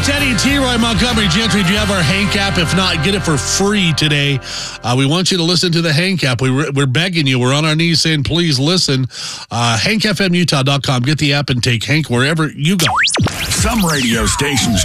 Teddy, T-Roy, Montgomery Gentry. Do you have our Hank app? If not, get it for free today. We want you to listen to the Hank app. We're begging you. We're on our knees saying, please listen. HankFMUtah.com. Get the app and take Hank wherever you go. Some radio stations